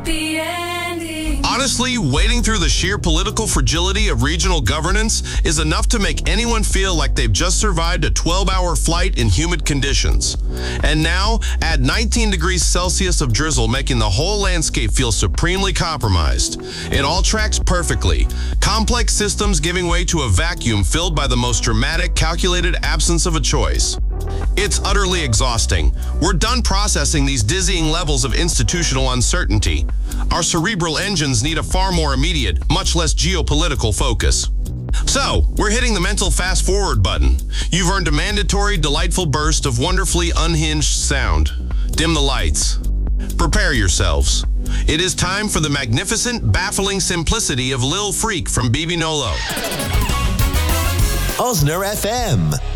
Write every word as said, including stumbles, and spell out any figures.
Honestly, wading through the sheer political fragility of regional governance is enough to make anyone feel like they've just survived a twelve-hour flight in humid conditions. And now, add nineteen degrees Celsius of drizzle, making the whole landscape feel supremely compromised. It all tracks perfectly. Complex systems giving way to a vacuum filled by the most dramatic, calculated absence of a choice. It's utterly exhausting. We're done processing these dizzying levels of institutional uncertainty. Our cerebral engines need a far more immediate, much less geopolitical focus. So, we're hitting the mental fast-forward button. You've earned a mandatory, delightful burst of wonderfully unhinged sound. Dim the lights. Prepare yourselves. It is time for the magnificent, baffling simplicity of Lil Freak from Bibi Nolo. Osner F M.